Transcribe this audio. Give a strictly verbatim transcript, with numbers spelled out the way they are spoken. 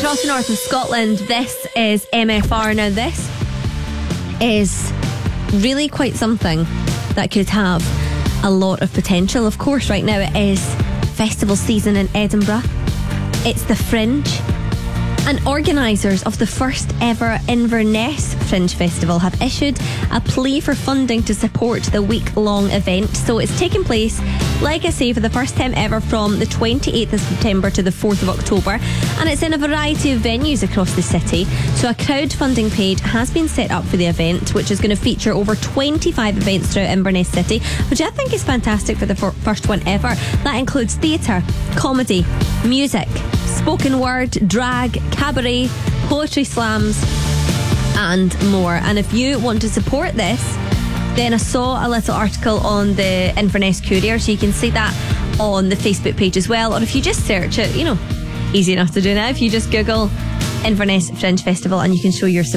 across the north of Scotland, this is M F R. Now, this is really quite something that could have a lot of potential. Of course, right now it is festival season in Edinburgh. It's the Fringe. And organisers of the first ever Inverness Fringe Festival have issued a plea for funding to support the week-long event. So it's taking place, like I say, for the first time ever from the twenty-eighth of September to the fourth of October. And it's in a variety of venues across the city. So a crowdfunding page has been set up for the event, which is going to feature over twenty-five events throughout Inverness City, which I think is fantastic for the f- first one ever. That includes theatre, comedy, music, spoken word, drag, cabaret, poetry slams and more. And if you want to support this, then I saw a little article on the Inverness Courier, so you can see that on the Facebook page as well. Or if you just search it, you know, easy enough to do now, if you just Google Inverness Fringe Festival, and you can show your support.